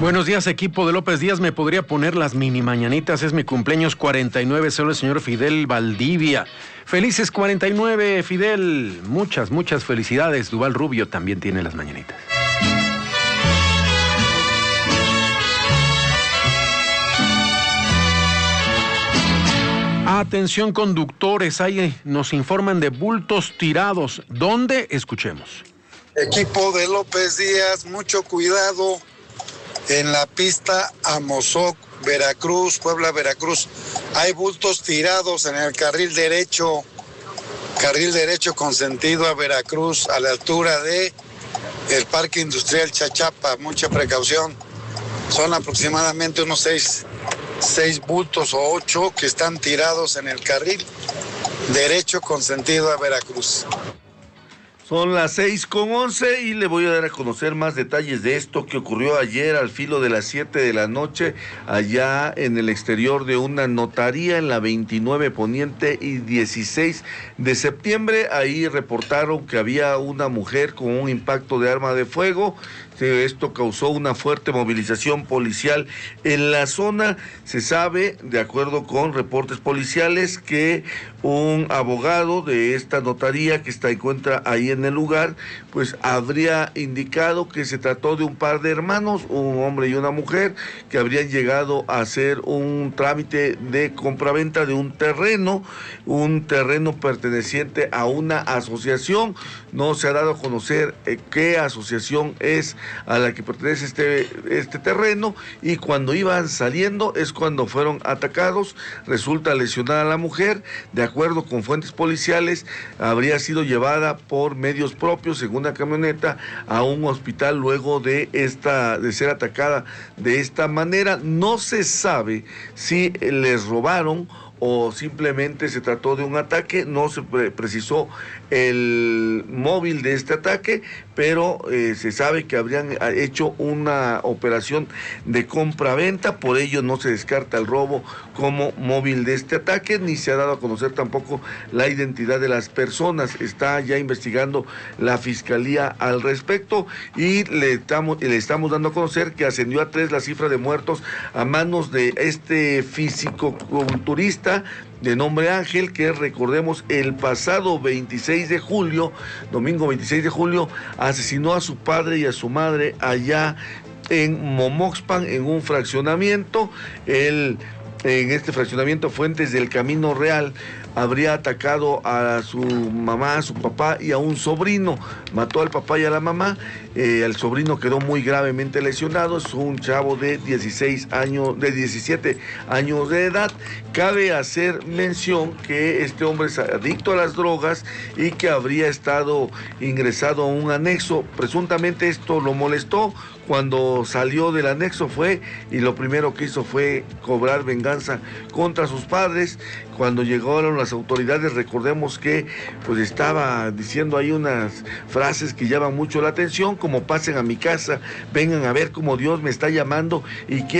Buenos días, equipo de López Díaz. ¿Me podría poner las mini mañanitas? Es mi cumpleaños 49, solo el señor Fidel Valdivia. Felices 49, Fidel. Muchas, muchas felicidades. Duval Rubio también tiene las mañanitas. Atención, conductores, ahí nos informan de bultos tirados. ¿Dónde? Escuchemos. Equipo de López Díaz, mucho cuidado en la pista Amozoc, Veracruz, Puebla, Veracruz. Hay bultos tirados en el carril derecho con sentido a Veracruz, a la altura de el Parque Industrial Chachapa. Mucha precaución. Son aproximadamente unos seis bultos o 8 que están tirados en el carril derecho con sentido a Veracruz. Son las 6:11 y le voy a dar a conocer más detalles de esto que ocurrió ayer al filo de las 7 de la noche, allá en el exterior de una notaría en la 29 Poniente y 16 de septiembre. Ahí reportaron que había una mujer con un impacto de arma de fuego. Esto causó una fuerte movilización policial en la zona. Se sabe, de acuerdo con reportes policiales, que un abogado de esta notaría que se encuentra ahí en el lugar, pues habría indicado que se trató de un par de hermanos, un hombre y una mujer, que habrían llegado a hacer un trámite de compraventa de un terreno perteneciente a una asociación. No se ha dado a conocer qué asociación es a la que pertenece este terreno, y cuando iban saliendo es cuando fueron atacados. Resulta lesionada la mujer. De acuerdo con fuentes policiales, habría sido llevada por medios propios en una camioneta a un hospital luego de ser atacada de esta manera. No se sabe si les robaron o simplemente se trató de un ataque. No se precisó el móvil de este ataque, pero se sabe que habrían hecho una operación de compra-venta. Por ello no se descarta el robo como móvil de este ataque, ni se ha dado a conocer tampoco la identidad de las personas. Está ya investigando la fiscalía al respecto, y le estamos dando a conocer que ascendió a 3 la cifra de muertos a manos de este fisicoculturista de nombre Ángel, que recordemos el pasado 26 de julio, domingo 26 de julio, asesinó a su padre y a su madre allá en Momoxpan, en un fraccionamiento. En este fraccionamiento Fuentes del Camino Real habría atacado a su mamá, a su papá y a un sobrino. Mató al papá y a la mamá. El sobrino quedó muy gravemente lesionado. Es un chavo de 17 años de edad. Cabe hacer mención que este hombre es adicto a las drogas y que habría estado ingresado a un anexo. Presuntamente esto lo molestó. Cuando salió del anexo y lo primero que hizo fue cobrar venganza contra sus padres. Cuando llegaron las autoridades, recordemos que pues estaba diciendo ahí unas frases que llaman mucho la atención, como: pasen a mi casa, vengan a ver cómo Dios me está llamando y